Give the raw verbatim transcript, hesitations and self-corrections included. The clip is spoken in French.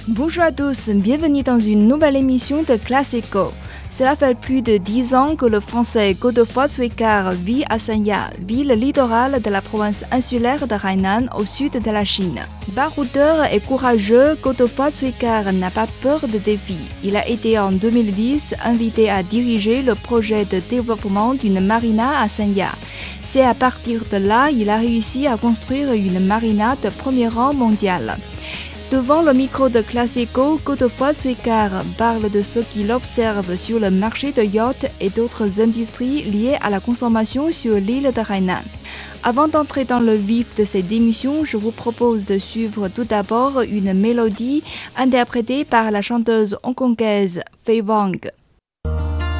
Bonjour à tous, bienvenue dans une nouvelle émission de Classico. Cela fait plus de dix ans que le Français Godefroy Suikar vit à Sanya, ville littorale de la province insulaire de Hainan au sud de la Chine. Baroudeur et courageux, Godefroy Suikar n'a pas peur de défis. Il a été en deux mille dix invité à diriger le projet de développement d'une marina à Sanya. C'est à partir de là qu'il a réussi à construire une marina de premier rang mondial. Devant le micro de Classico, Godefroy Suikar parle de ce qu'il observe sur le marché de yachts et d'autres industries liées à la consommation sur l'île de Hainan. Avant d'entrer dans le vif de cette émission, je vous propose de suivre tout d'abord une mélodie interprétée par la chanteuse hongkongaise Fei Wang.